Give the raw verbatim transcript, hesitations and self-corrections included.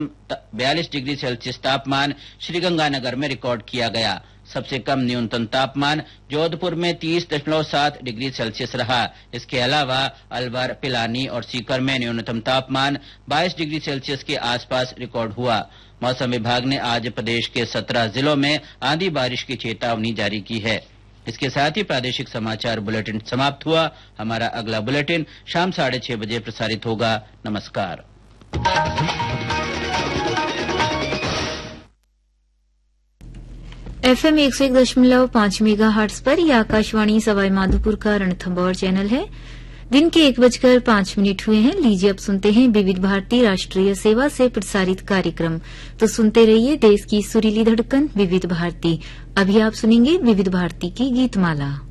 बयालीस degree Celsius तापमान श्रीगंगानगर में रिकॉर्ड किया गया। सबसे कम न्यूनतम तापमान जोधपुर में तीस दशमलव सात डिग्री सेल्सियस रहा। इसके अलावा अलवर, पिलानी और सीकर में न्यूनतम तापमान बाईस डिग्री सेल्सियस के आसपास रिकॉर्ड हुआ। मौसम विभाग ने आज प्रदेश के सत्रह जिलों में आंधी बारिश की चेतावनी जारी की है। इसके साथ ही प्रादेशिक समाचार बुलेटिन समाप्त हुआ। हमारा अगला बुलेटिन शाम साढ़े छह बजे प्रसारित होगा। नमस्कार। एफ एम एक सौ एक दशमलव पांच मेगा हर्ट्ज पर यह आकाशवाणी सवाई माधोपुर का रणथंभौर चैनल है। दिन के एक बजकर पांच मिनट हुए हैं। लीजिए अब सुनते हैं विविध भारती राष्ट्रीय सेवा से प्रसारित कार्यक्रम। तो सुनते रहिए देश की सुरीली धड़कन विविध भारती। अभी आप सुनेंगे विविध भारती की गीतमाला।